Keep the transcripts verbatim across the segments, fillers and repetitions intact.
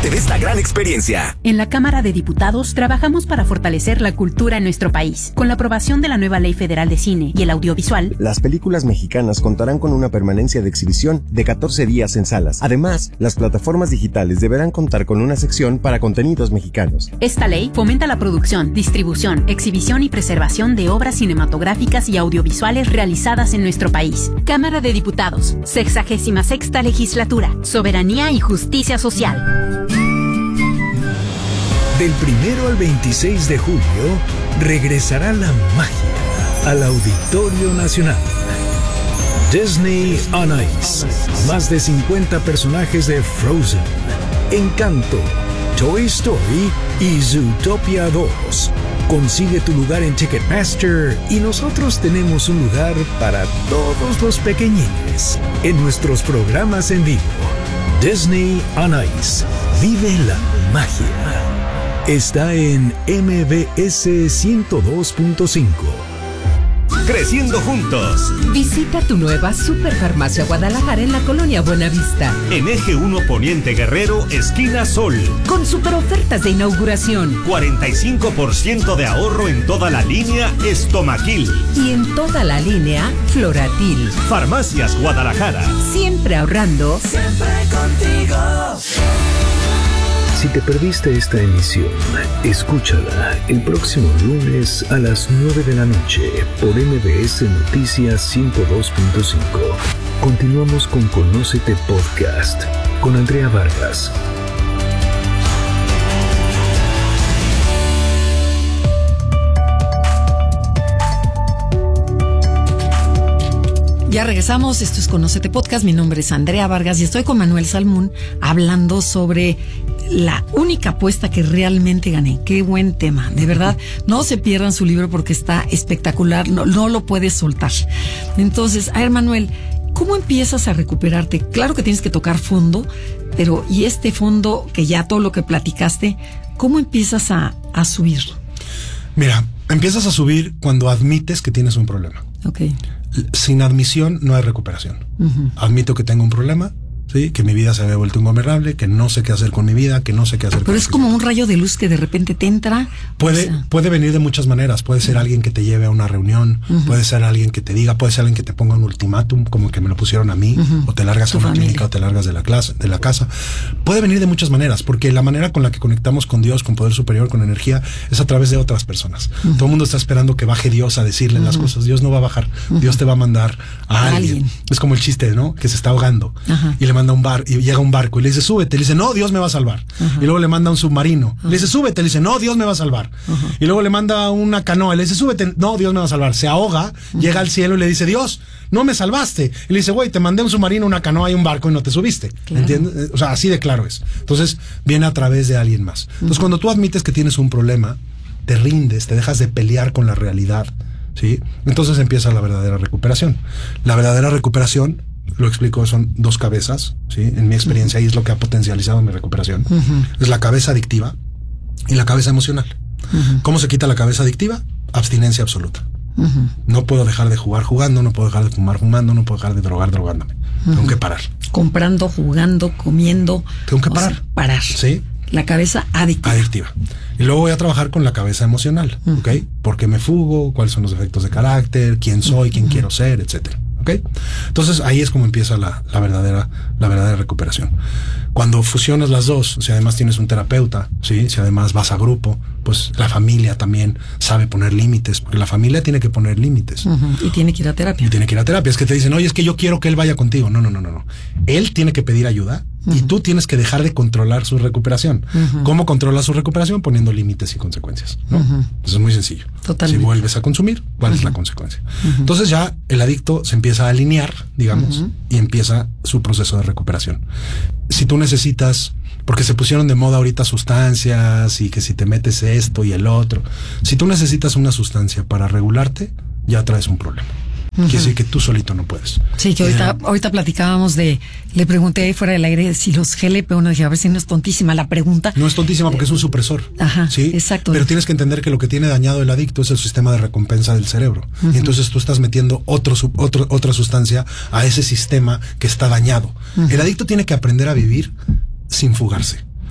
parte de esta gran experiencia. En la Cámara de Diputados trabajamos para fortalecer la cultura en nuestro país. Con la aprobación de la nueva Ley Federal de Cine y el Audiovisual, las películas mexicanas contarán con una permanencia de exhibición de catorce días en salas. Además, las plataformas digitales deberán contar con una sección para contenidos mexicanos. Esta ley fomenta la producción, distribución, exhibición y preservación de obras cinematográficas y audiovisuales realizadas en nuestro país. Cámara de Diputados, sexagésima sexta legislatura, soberanía y justicia social. Del primero al veintiséis de julio, regresará la magia al Auditorio Nacional. Disney on Ice. Más de cincuenta personajes de Frozen, Encanto, Toy Story y Zootopia dos. Consigue tu lugar en Ticketmaster y nosotros tenemos un lugar para todos los pequeñines en nuestros programas en vivo. Disney on Ice. Vive la magia. Está en M B S ciento dos punto cinco. Creciendo juntos. Visita tu nueva Superfarmacia Guadalajara en la colonia Buenavista. En Eje uno Poniente Guerrero, esquina Sol. Con super ofertas de inauguración. cuarenta y cinco por ciento de ahorro en toda la línea Estomaquil. Y en toda la línea Floratil. Farmacias Guadalajara. Siempre ahorrando. Siempre contigo. Si te perdiste esta emisión, escúchala el próximo lunes a las nueve de la noche por M B S Noticias ciento dos punto cinco. Continuamos con Conócete Podcast con Andrea Vargas. Ya regresamos, esto es Conócete Podcast, mi nombre es Andrea Vargas y estoy con Manuel Salmún hablando sobre la única apuesta que realmente gané. Qué buen tema, de verdad, no se pierdan su libro porque está espectacular, no, no lo puedes soltar. Entonces, a ver Manuel, ¿cómo empiezas a recuperarte? Claro que tienes que tocar fondo, pero y este fondo que ya todo lo que platicaste, ¿cómo empiezas a, a subir? Mira, empiezas a subir cuando admites que tienes un problema. Okay. Sin admisión no hay recuperación. Uh-huh. Admito que tengo un problema, ¿sí? Que mi vida se había vuelto ingobernable, que no sé qué hacer con mi vida, que no sé qué hacer Pero con es mi como vida. un rayo de luz que de repente te entra. Puede, o sea. puede venir de muchas maneras. Puede ser uh-huh. alguien que te lleve a una reunión, uh-huh. puede ser alguien que te diga, puede ser alguien que te ponga un ultimátum, como que me lo pusieron a mí, uh-huh. o te largas Tu a una familia. clínica o te largas de la clase, de la casa. Puede venir de muchas maneras, porque la manera con la que conectamos con Dios, con poder superior, con energía, es a través de otras personas. Uh-huh. Todo el mundo está esperando que baje Dios a decirle uh-huh. las cosas. Dios no va a bajar. Uh-huh. Dios te va a mandar a, a alguien. alguien. Es como el chiste, ¿no? Que se está ahogando uh-huh. y le manda un bar y llega un barco y le dice, súbete. Le dice, no, Dios me va a salvar. Uh-huh. Y luego le manda un submarino. Uh-huh. Le dice, súbete. Le dice, no, Dios me va a salvar. Uh-huh. Y luego le manda una canoa. Le dice, súbete. No, Dios me va a salvar. Se ahoga, uh-huh. llega al cielo y le dice, Dios, no me salvaste. Y le dice, güey, te mandé un submarino, una canoa y un barco y no te subiste. Claro. ¿Entiendes? O sea, así de claro es. Entonces, viene a través de alguien más. Entonces, uh-huh. cuando tú admites que tienes un problema, te rindes, te dejas de pelear con la realidad, ¿sí? Entonces empieza la verdadera recuperación. La verdadera recuperación, lo explico, son dos cabezas, ¿sí? En mi experiencia, ahí es lo que ha potencializado mi recuperación. Uh-huh. Es la cabeza adictiva y la cabeza emocional. Uh-huh. ¿Cómo se quita la cabeza adictiva? Abstinencia absoluta. Uh-huh. No puedo dejar de jugar jugando, no puedo dejar de fumar fumando, no puedo dejar de drogar drogándome. Uh-huh. Tengo que parar. Comprando, jugando, comiendo. Tengo que parar. O sea, parar. Sí. La cabeza adictiva. Adictiva. Y luego voy a trabajar con la cabeza emocional, uh-huh. ¿ok? ¿Por qué me fugo? ¿Cuáles son los efectos de carácter? ¿Quién soy? ¿Quién uh-huh. quiero ser? Etcétera. ¿Ok? Entonces ahí es como empieza la, la verdadera, la verdadera recuperación. Cuando fusionas las dos, si además tienes un terapeuta, ¿sí? Si además vas a grupo, pues la familia también sabe poner límites, porque la familia tiene que poner límites. Uh-huh. Y tiene que ir a terapia. Y tiene que ir a terapia. Es que te dicen, oye, es que yo quiero que él vaya contigo. No, no, no, no, no. Él tiene que pedir ayuda. Uh-huh. Y tú tienes que dejar de controlar su recuperación. Uh-huh. ¿Cómo controlas su recuperación? Poniendo límites y consecuencias, ¿no? Uh-huh. Eso es muy sencillo. Totalmente. Si vuelves a consumir, ¿cuál uh-huh. es la consecuencia? Uh-huh. Entonces ya el adicto se empieza a alinear, digamos, uh-huh. y empieza su proceso de recuperación. Si tú necesitas, porque se pusieron de moda ahorita sustancias y que si te metes esto y el otro, si tú necesitas una sustancia para regularte, ya traes un problema. Uh-huh. Quiere decir que tú solito no puedes. Sí, que ahorita, eh, ahorita platicábamos de, le pregunté ahí fuera del aire si los G L P uno, dije, a ver si no es tontísima la pregunta. No es tontísima porque es un supresor. Ajá, ¿sí? Exacto. Pero tienes que entender que lo que tiene dañado el adicto es el sistema de recompensa del cerebro. Uh-huh. Y entonces tú estás metiendo otro, otro, otra sustancia a ese sistema que está dañado. Uh-huh. El adicto tiene que aprender a vivir sin fugarse.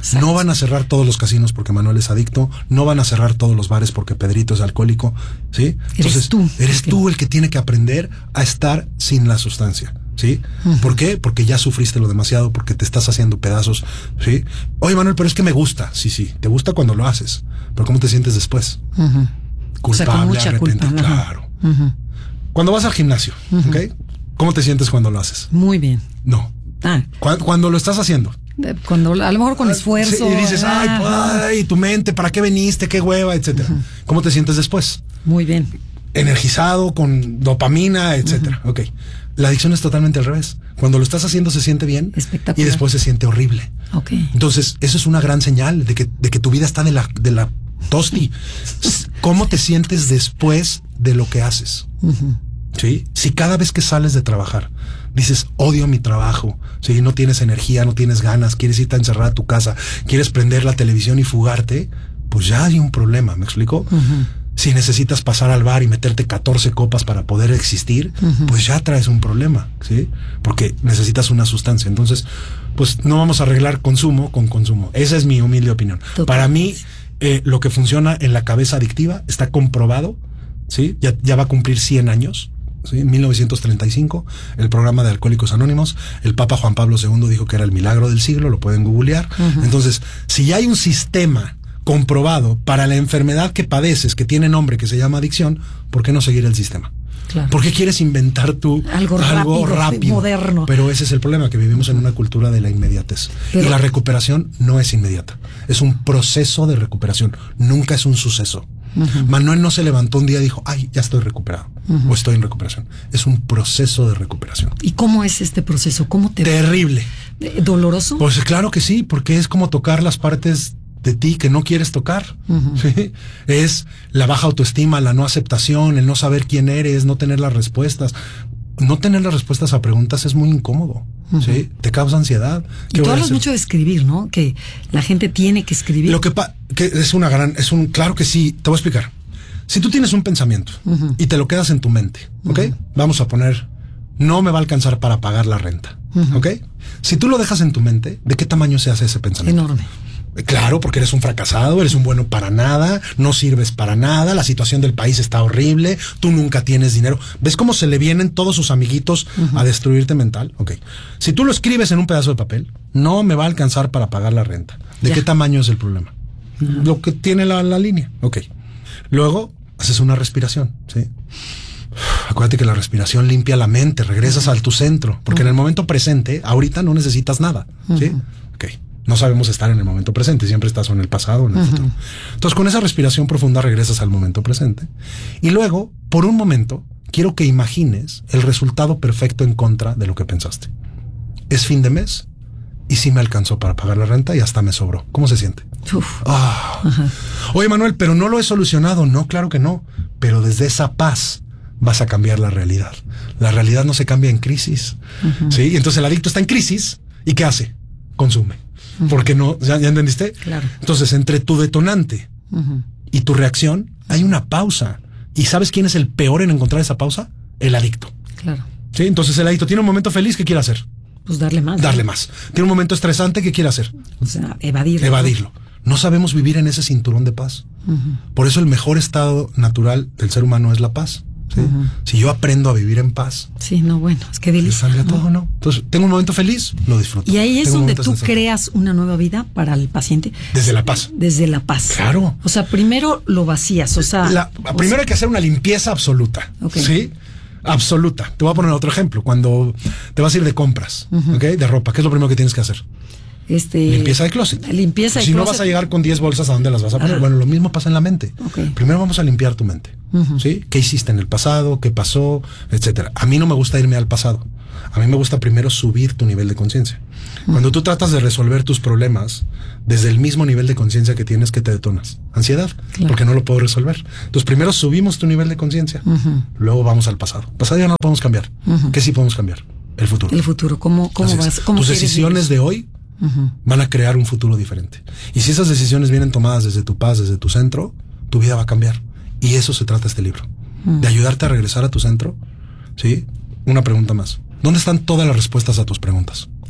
Exacto. No van a cerrar todos los casinos porque Manuel es adicto, no van a cerrar todos los bares porque Pedrito es alcohólico, ¿sí? Entonces, eres tú. Eres tú el que tiene que aprender a estar sin la sustancia, ¿sí? Uh-huh. ¿Por qué? Porque ya sufriste lo demasiado, porque te estás haciendo pedazos, ¿sí? Oye, Manuel, pero es que me gusta. Sí, sí, te gusta cuando lo haces, pero ¿cómo te sientes después? Uh-huh. Culpable, o sea, con mucha arrepentido, culpa. claro. Uh-huh. Cuando vas al gimnasio, uh-huh. ¿ok? ¿Cómo te sientes cuando lo haces? Muy bien. No. Ah. Cuando, cuando lo estás haciendo. Cuando, a lo mejor con esfuerzo. Sí, y dices, ay, ay, tu mente, ¿para qué viniste? ¿Qué hueva? Etcétera. Uh-huh. ¿Cómo te sientes después? Muy bien. Energizado, con dopamina, etcétera. Uh-huh. Ok. La adicción es totalmente al revés. Cuando lo estás haciendo se siente bien. Espectacular. Y después se siente horrible. Ok. Entonces, eso es una gran señal de que, de que tu vida está de la, de la tosti. ¿Cómo te sientes después de lo que haces? Uh-huh. ¿Sí? Si cada vez que sales de trabajar dices, odio mi trabajo, ¿sí? No tienes energía, no tienes ganas, quieres irte a encerrar a tu casa, quieres prender la televisión y fugarte, pues ya hay un problema, ¿me explico? Uh-huh. Si necesitas pasar al bar y meterte catorce copas para poder existir, uh-huh. pues ya traes un problema, ¿sí? Porque necesitas una sustancia. Entonces, pues no vamos a arreglar consumo con consumo. Esa es mi humilde opinión. Totalmente. Para mí, eh, lo que funciona en la cabeza adictiva está comprobado, ¿sí? Ya, ya va a cumplir cien años. ¿Sí? En mil novecientos treinta y cinco, el programa de Alcohólicos Anónimos, el Papa Juan Pablo segundo dijo que era el milagro del siglo, lo pueden googlear. Uh-huh. Entonces, si ya hay un sistema comprobado para la enfermedad que padeces, que tiene nombre, que se llama adicción, ¿por qué no seguir el sistema? Claro. ¿Por qué quieres inventar tú algo, algo rápido, rápido, moderno? Pero ese es el problema, que vivimos en una cultura de la inmediatez. Pero, y la recuperación no es inmediata, es un proceso de recuperación, nunca es un suceso. Uh-huh. Manuel no se levantó un día y dijo, ay, ya estoy recuperado, uh-huh. o estoy en recuperación. Es un proceso de recuperación. ¿Y cómo es este proceso? ¿Cómo te Terrible. ¿Doloroso? Pues claro que sí, porque es como tocar las partes de ti que no quieres tocar. Uh-huh. ¿Sí? Es la baja autoestima, la no aceptación, el no saber quién eres, no tener las respuestas. No tener las respuestas a preguntas es muy incómodo. Uh-huh. ¿Sí? Te causa ansiedad. Y tú hablas mucho de escribir, ¿no? Que la gente tiene que escribir. Lo que, pa- que es una gran, es un, claro que sí, te voy a explicar. Si tú tienes un pensamiento uh-huh. y te lo quedas en tu mente, ¿ok? Uh-huh. Vamos a poner, no me va a alcanzar para pagar la renta, uh-huh. ¿ok? Si tú lo dejas en tu mente, ¿de qué tamaño se hace ese pensamiento? Enorme. Claro, porque eres un fracasado, eres un bueno para nada, no sirves para nada, la situación del país está horrible, tú nunca tienes dinero. ¿Ves cómo se le vienen todos sus amiguitos uh-huh. a destruirte mental? Ok. Si tú lo escribes en un pedazo de papel, no me va a alcanzar para pagar la renta. ¿De ya. qué tamaño es el problema? Uh-huh. Lo que tiene la, la línea. Ok. Luego, haces una respiración, ¿sí? Acuérdate que la respiración limpia la mente, regresas uh-huh. al tu centro, porque uh-huh. en el momento presente, ahorita no necesitas nada, ¿sí? Uh-huh. Ok. No sabemos estar en el momento presente, siempre estás o en el pasado o en el uh-huh. futuro. Entonces, con esa respiración profunda regresas al momento presente. Y luego, por un momento, quiero que imagines el resultado perfecto en contra de lo que pensaste. Es fin de mes y sí me alcanzó para pagar la renta y hasta me sobró. ¿Cómo se siente? Uf. Oh. Uh-huh. Oye, Manuel, pero no lo he solucionado. No, claro que no. Pero desde esa paz vas a cambiar la realidad. La realidad no se cambia en crisis. Uh-huh. ¿Sí? Y entonces el adicto está en crisis y ¿qué hace? Consume. Porque no, ¿ya, ya entendiste? Claro. Entonces, entre tu detonante uh-huh. y tu reacción, hay una pausa. ¿Y sabes quién es el peor en encontrar esa pausa? El adicto. Claro. ¿Sí? Entonces, el adicto tiene un momento feliz, ¿qué quiere hacer? Pues darle más. Darle ¿no? más. Tiene un momento estresante, ¿qué quiere hacer? O sea, evadirlo. Evadirlo. No sabemos vivir en ese cinturón de paz. Uh-huh. Por eso el mejor estado natural del ser humano es la paz. ¿Sí? Uh-huh. Si yo aprendo a vivir en paz. Sí, no, bueno, es que delicia. Cambia ¿no? todo, ¿no? Entonces, tengo un momento feliz, lo disfruto. Y ahí es tengo donde tú creas una nueva vida para el paciente. Desde la paz. Desde la paz. Claro. O sea, primero lo vacías, o sea. La, o primero sea, hay que hacer una limpieza absoluta. Okay. ¿Sí? Absoluta. Te voy a poner otro ejemplo. Cuando te vas a ir de compras, uh-huh. ¿ok? De ropa, ¿qué es lo primero que tienes que hacer? Este, limpieza de closet. Limpieza de si closet. no vas a llegar con diez bolsas, ¿a dónde las vas a poner? Ajá. Bueno, lo mismo pasa en la mente. Okay. Primero vamos a limpiar tu mente. Uh-huh. ¿Sí? ¿Qué hiciste en el pasado? ¿Qué pasó? Etcétera. A mí no me gusta irme al pasado. A mí me gusta primero subir tu nivel de conciencia. Uh-huh. Cuando tú tratas de resolver tus problemas desde el mismo nivel de conciencia que tienes, ¿qué te detonas? Ansiedad, claro. Porque no lo puedo resolver. Entonces primero subimos tu nivel de conciencia, uh-huh. Luego vamos al pasado. El pasado ya no lo podemos cambiar. Uh-huh. ¿Qué sí podemos cambiar? El futuro. El futuro. ¿Cómo, cómo vas? ¿Cómo tus decisiones de hoy uh-huh. van a crear un futuro diferente. Y si esas decisiones vienen tomadas desde tu paz, desde tu centro, tu vida va a cambiar. Y eso se trata este libro. Uh-huh. De ayudarte a regresar a tu centro. ¿Sí? Una pregunta más. ¿Dónde están todas las respuestas a tus preguntas?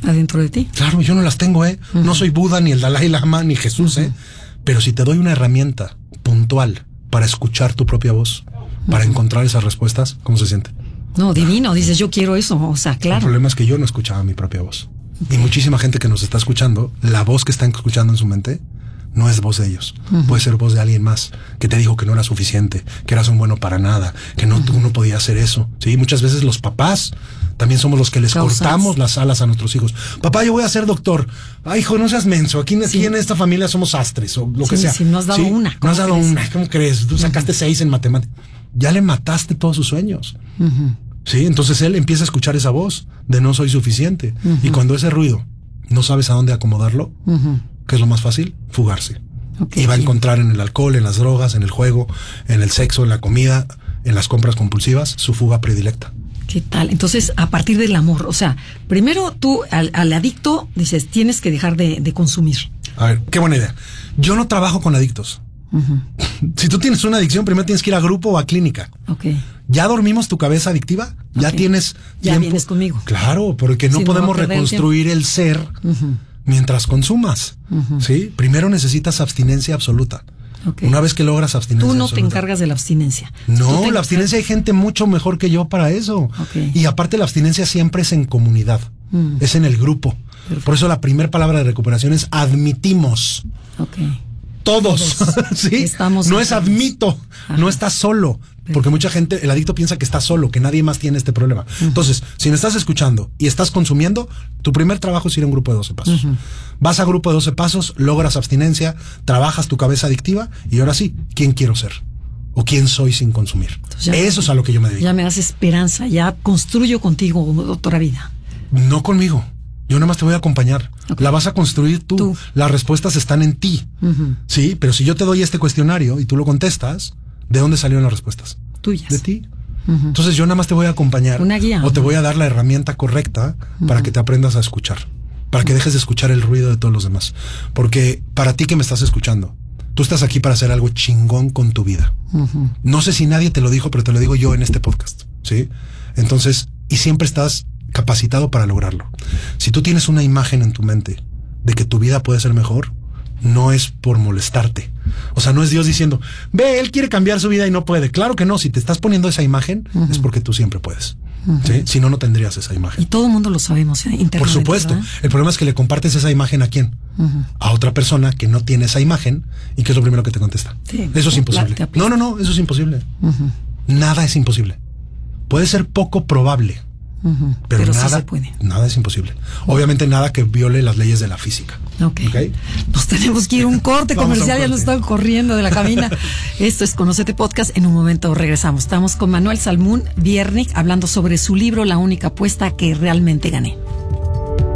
Adentro de ti. Claro, yo no las tengo, ¿eh? Uh-huh. No soy Buda, ni el Dalai Lama, ni Jesús, uh-huh. ¿eh? Pero si te doy una herramienta puntual para escuchar tu propia voz, para uh-huh. encontrar esas respuestas, ¿cómo se siente? No, divino. Dices, yo quiero eso. O sea, claro. El problema es que yo no escuchaba mi propia voz. Okay. Y muchísima gente que nos está escuchando, la voz que están escuchando en su mente no es voz de ellos. Uh-huh. Puede ser voz de alguien más que te dijo que no era suficiente, que eras un bueno para nada, que no, uh-huh. tú no podías hacer eso. Sí, muchas veces los papás también somos los que les Causas. cortamos las alas a nuestros hijos. Papá, yo voy a ser doctor. Ay, hijo, no seas menso. Aquí, sí. aquí en esta familia somos astres o lo sí, que sea. Sí, no has dado ¿Sí? una. No has dado crees? una. ¿Cómo crees? Tú sacaste uh-huh. seis en matemáticas. Ya le mataste todos sus sueños. Uh-huh. Sí, entonces él empieza a escuchar esa voz de no soy suficiente. Uh-huh. Y cuando ese ruido no sabes a dónde acomodarlo, uh-huh. ¿qué es lo más fácil? Fugarse. Okay, y va a encontrar en el alcohol, en las drogas, en el juego, en el sexo, en la comida, en las compras compulsivas, su fuga predilecta. ¿Qué tal? Entonces, a partir del amor, o sea, primero tú al, al adicto dices, tienes que dejar de, de consumir. A ver, qué buena idea. Yo no trabajo con adictos. Uh-huh. Si tú tienes una adicción, primero tienes que ir a grupo o a clínica. Okay. ¿Ya dormimos tu cabeza adictiva? ¿Ya okay. tienes Ya tiempo? vienes conmigo. Claro, porque no sí, podemos no reconstruir el, el ser uh-huh. mientras consumas. Uh-huh. ¿Sí? Primero necesitas abstinencia absoluta. Okay. Una vez que logras abstinencia Tú no absoluta, te encargas de la abstinencia. No, la abstinencia hay gente mucho mejor que yo para eso. Okay. Y aparte la abstinencia siempre es en comunidad. Uh-huh. Es en el grupo. Perfecto. Por eso la primera palabra de recuperación es admitimos. Okay. Todos, Todos. ¿sí? Estamos no es admito, Ajá. no estás solo. Perfecto. Porque mucha gente, el adicto piensa que está solo, que nadie más tiene este problema. Uh-huh. Entonces, si me estás escuchando y estás consumiendo, tu primer trabajo es ir a un grupo de doce pasos. Uh-huh. Vas a grupo de doce pasos, logras abstinencia, trabajas tu cabeza adictiva y ahora sí, ¿quién quiero ser? ¿O quién soy sin consumir? Entonces, Eso es a lo que yo me dedico. Ya me das esperanza, ya construyo contigo, doctora Vida. No conmigo. Yo nada más te voy a acompañar. Okay. La vas a construir tú. tú. Las respuestas están en ti. Uh-huh. Sí, pero si yo te doy este cuestionario y tú lo contestas, ¿de dónde salieron las respuestas? Tuyas. De ti. Uh-huh. Entonces yo nada más te voy a acompañar. Una guía. O te voy a dar la herramienta correcta uh-huh. para que te aprendas a escuchar. Para que dejes de escuchar el ruido de todos los demás. Porque para ti que me estás escuchando, tú estás aquí para hacer algo chingón con tu vida. Uh-huh. No sé si nadie te lo dijo, pero te lo digo yo en este podcast. ¿Sí? Entonces, y siempre estás capacitado para lograrlo. Si tú tienes una imagen en tu mente de que tu vida puede ser mejor, no es por molestarte. O sea, no es Dios diciendo, ve, él quiere cambiar su vida y no puede. Claro que no, si te estás poniendo esa imagen, uh-huh. es porque tú siempre puedes. Uh-huh. ¿Sí? Si no, no tendrías esa imagen. Y todo el mundo lo sabemos, ¿eh? Por supuesto. ¿Verdad? El problema es que le compartes esa imagen ¿a quién? Uh-huh. A otra persona que no tiene esa imagen y que es lo primero que te contesta. Sí, eso es imposible. No, no, no, eso es imposible. Uh-huh. Nada es imposible. Puede ser poco probable. Uh-huh. Pero, Pero nada, sí se puede. Nada es imposible. Obviamente nada que viole las leyes de la física. Okay. ¿Okay? Nos tenemos que ir a un corte comercial, un corte. Ya nos están corriendo de la cabina. Esto es Conócete Podcast. En un momento regresamos. Estamos con Manuel Salmún Viernik hablando sobre su libro La única apuesta que realmente gané.